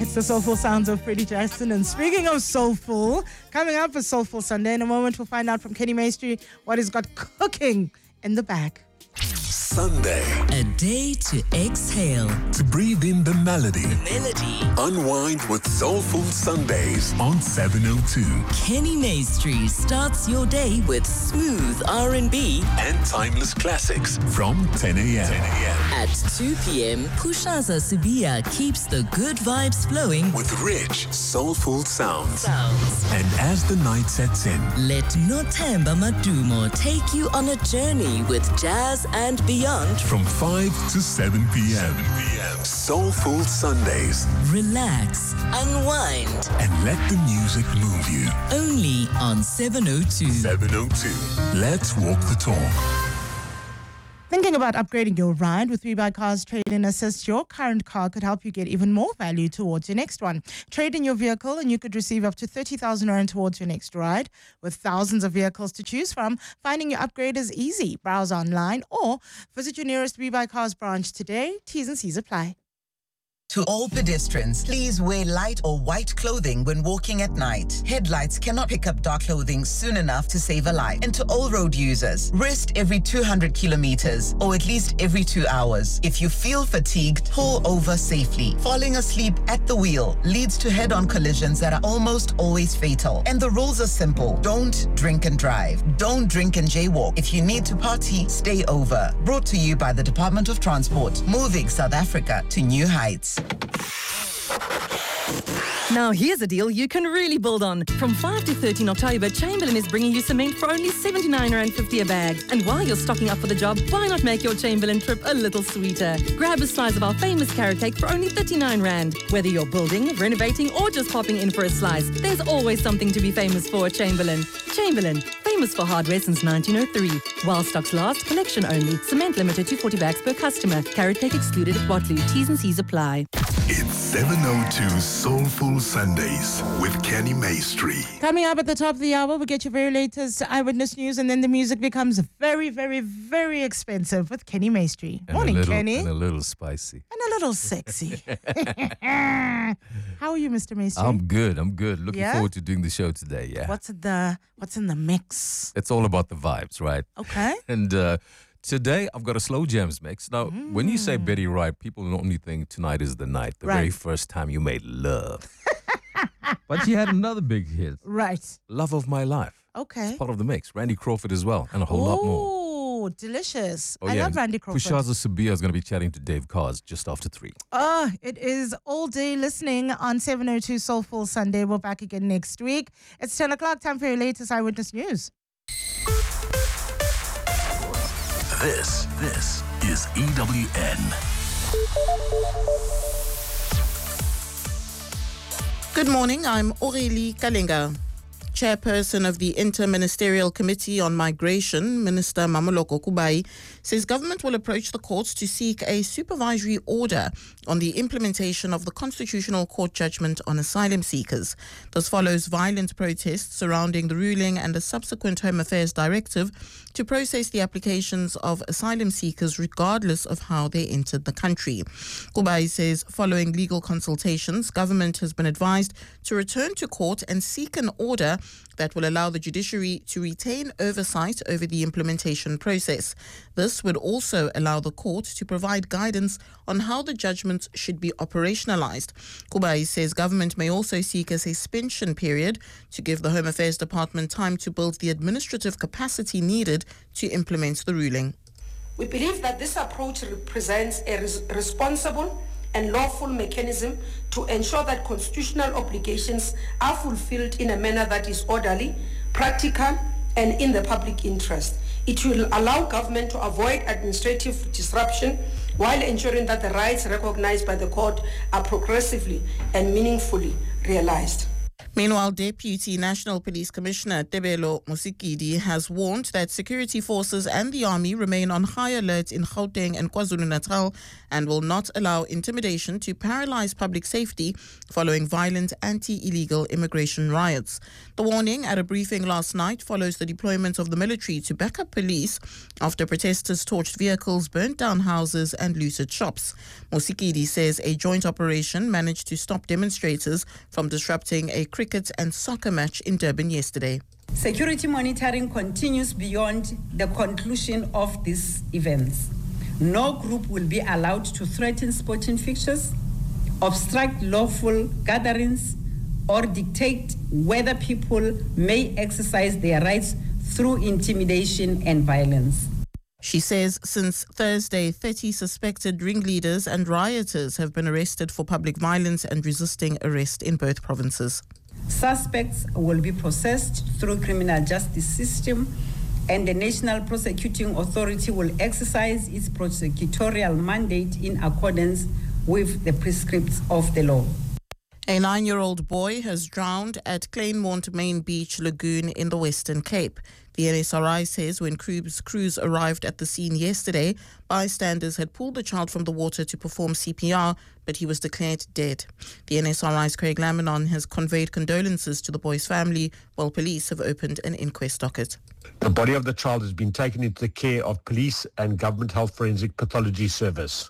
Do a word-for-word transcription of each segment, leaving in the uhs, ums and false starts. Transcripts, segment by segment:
It's the soulful sounds of Freddie Jackson. And speaking of soulful, coming up for Soulful Sunday, in a moment we'll find out from Kenny Maestri what he's got cooking in the bag. Sunday. A day to exhale. To breathe in the melody. The melody. Unwind with Soulful Sundays on seven oh two. Kenny Maestri starts your day with smooth R and B and timeless classics from ten a.m. ten a.m. At two p.m., Pushaza Subia keeps the good vibes flowing with rich, soulful sounds. sounds. And as the night sets in, let Nothemba Madumo take you on a journey with jazz and beyond. From five to seven p.m. Soulful Sundays. Relax, unwind, and let the music move you. Only on seven oh two. seven oh two. Let's walk the talk. Thinking about upgrading your ride with WeBuyCars Trade-in Assist? Your current car could help you get even more value towards your next one. Trade in your vehicle and you could receive up to thirty thousand rand towards your next ride. With thousands of vehicles to choose from, finding your upgrade is easy. Browse online or visit your nearest WeBuyCars branch today. T's and C's apply. To all pedestrians, please wear light or white clothing when walking at night. Headlights cannot pick up dark clothing soon enough to save a life. And to all road users, rest every two hundred kilometers or at least every two hours. If you feel fatigued, pull over safely. Falling asleep at the wheel leads to head-on collisions that are almost always fatal. And the rules are simple. Don't drink and drive. Don't drink and jaywalk. If you need to party, stay over. Brought to you by the Department of Transport, moving South Africa to new heights. Now here's a deal you can really build on. From five to thirteen October, Chamberlain is bringing you cement for only seventy-nine rand fifty a bag. And while you're stocking up for the job, why not make your Chamberlain trip a little sweeter? Grab a slice of our famous carrot cake for only thirty-nine rand. Whether you're building, renovating or just popping in for a slice, there's always something to be famous for at Chamberlain. Chamberlain, famous for hardware since nineteen oh three. While stocks last, collection only. Cement limited to forty bags per customer. Carrot cake excluded at Watloo. T's and C's apply. It's seven oh two Soulful Sundays with Kenny Maestri. Coming up at the top of the hour, we'll get your very latest eyewitness news, and then the music becomes very, very, very expensive with Kenny Maestri. And Morning, a little, Kenny. And a little spicy. And a little sexy. How are you, Mister Maestri? I'm good. I'm good. Looking Yeah? forward to doing the show today. Yeah. What's in the What's in the mix? It's all about the vibes, right? Okay. And uh, today I've got a slow jams mix. Now, mm. when you say Betty Wright, people normally think tonight is the night, the Right. very first time you made love. But she had another big hit. Right. Love of My Life. Okay. It's part of the mix. Randy Crawford as well, and a whole lot more. Oh, delicious. Oh, I yeah. love Randy Crawford. Pushaza Subia is going to be chatting to Dave Cars just after three. Oh, it is all day listening on seven oh two Soulful Sunday. We're back again next week. It's ten o'clock. Time for your latest eyewitness news. This, this is E W N. Good morning, I'm Aurélie Kalenga. Chairperson of the Interministerial Committee on Migration, Minister Mamoloko Kubai, says government will approach the courts to seek a supervisory order on the implementation of the Constitutional Court judgment on asylum seekers. This follows violent protests surrounding the ruling and a subsequent Home Affairs directive to process the applications of asylum seekers regardless of how they entered the country. Kubai says following legal consultations, government has been advised to return to court and seek an order that will allow the judiciary to retain oversight over the implementation process. This would also allow the court to provide guidance on how the judgments should be operationalized. Kubai says government may also seek a suspension period to give the Home Affairs Department time to build the administrative capacity needed to implement the ruling. We believe that this approach represents a res- responsible and lawful mechanism to ensure that constitutional obligations are fulfilled in a manner that is orderly, practical, and in the public interest. It will allow government to avoid administrative disruption while ensuring that the rights recognized by the court are progressively and meaningfully realized. Meanwhile, Deputy National Police Commissioner Tebelo Mosikidi has warned that security forces and the army remain on high alert in Gauteng and KwaZulu-Natal and will not allow intimidation to paralyze public safety following violent anti-illegal immigration riots. The warning at a briefing last night follows the deployment of the military to back up police after protesters torched vehicles, burnt down houses and looted shops. Mosikidi says a joint operation managed to stop demonstrators from disrupting a cricket and soccer match in Durban yesterday. Security monitoring continues beyond the conclusion of these events. No group will be allowed to threaten sporting fixtures, obstruct lawful gatherings, or dictate whether people may exercise their rights through intimidation and violence. She says since Thursday, thirty suspected ringleaders and rioters have been arrested for public violence and resisting arrest in both provinces. Suspects will be processed through criminal justice system, and the National Prosecuting Authority will exercise its prosecutorial mandate in accordance with the prescripts of the law. A nine-year-old boy has drowned at Kleinmond Main Beach Lagoon in the Western Cape. The N S R I says when crews, crews arrived at the scene yesterday, bystanders had pulled the child from the water to perform C P R, but he was declared dead. The N S R I's Craig Lamanon has conveyed condolences to the boy's family, while police have opened an inquest docket. The body of the child has been taken into the care of police and Government Health Forensic Pathology Service.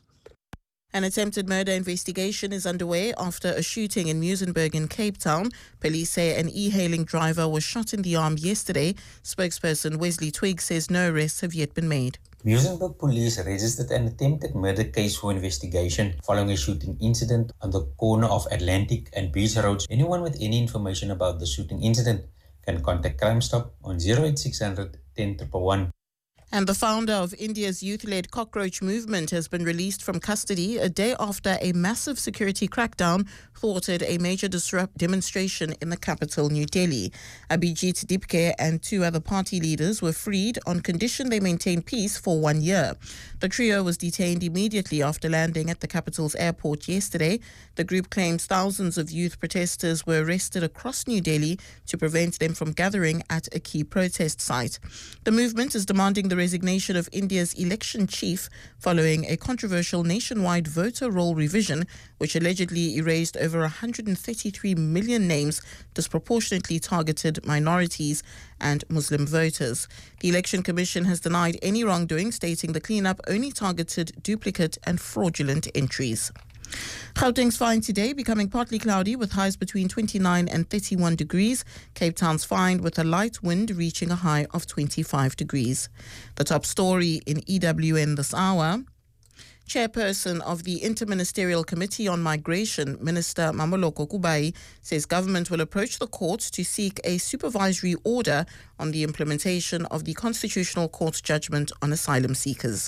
An attempted murder investigation is underway after a shooting in Muizenberg in Cape Town. Police say an e-hailing driver was shot in the arm yesterday. Spokesperson Wesley Twigg says no arrests have yet been made. Muizenberg police registered an attempted murder case for investigation following a shooting incident on the corner of Atlantic and Beach Roads. Anyone with any information about the shooting incident can contact Crime Stop on zero eight six hundred ten one one one. And the founder of India's youth-led cockroach movement has been released from custody a day after a massive security crackdown thwarted a major disrupt demonstration in the capital, New Delhi. Abhijit Dipke and two other party leaders were freed on condition they maintain peace for one year. The trio was detained immediately after landing at the capital's airport yesterday. The group claims thousands of youth protesters were arrested across New Delhi to prevent them from gathering at a key protest site. The movement is demanding the resignation of India's election chief following a controversial nationwide voter roll revision which allegedly erased over one hundred thirty-three million names disproportionately targeted minorities and Muslim voters. The Election Commission has denied any wrongdoing, stating the cleanup only targeted duplicate and fraudulent entries. Gauteng's fine today, becoming partly cloudy with highs between twenty-nine and thirty-one degrees. Cape Town's fine with a light wind reaching a high of twenty-five degrees. The top story in E W N this hour. Chairperson of the Interministerial Committee on Migration, Minister Mamoloko Kubai, says government will approach the courts to seek a supervisory order on the implementation of the Constitutional Court's judgment on asylum seekers.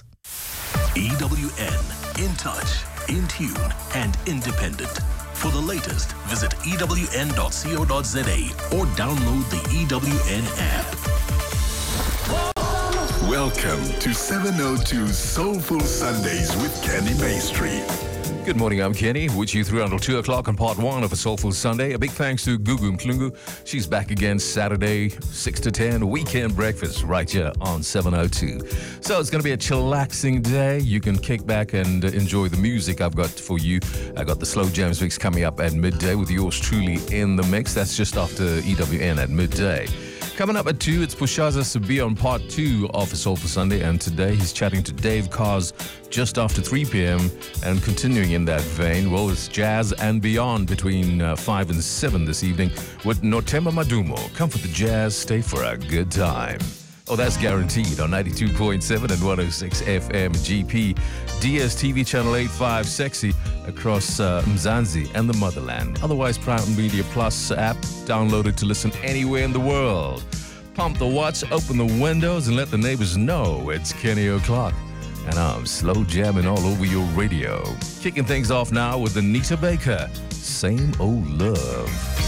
E W N, in touch, in tune, and independent. For the latest, visit E W N dot co dot za or download the E W N app. Welcome to seven oh two Soulful Sundays with Kenny Maestri. Good morning, I'm Kenny, with you through until two o'clock on part one of A Soulful Sunday. A big thanks to Gugu Mklungu. She's back again Saturday, six to ten, weekend breakfast right here on seven oh two. So it's going to be a chillaxing day. You can kick back and enjoy the music I've got for you. I got the Slow Jams mix coming up at midday with yours truly in the mix. That's just after E W N at midday. Coming up at two, it's Pushaza Sabi on part two of A Soulful Sunday, and today he's chatting to Dave Cars just after three p.m. and continuing in that vein, well, it's Jazz and Beyond between uh, five and seven this evening with Notemba Madumo. Come for the jazz, stay for a good time. Oh, that's guaranteed on ninety-two point seven and one oh six F M G P, D S T V channel eighty-five Sexy across uh, Mzansi and the motherland. Otherwise, Prime Media Plus app downloaded to listen anywhere in the world. Pump the watts, open the windows, and let the neighbors know it's Kenny O'Clock. And I'm slow jamming all over your radio. Kicking things off now with Anita Baker. Same Old Love.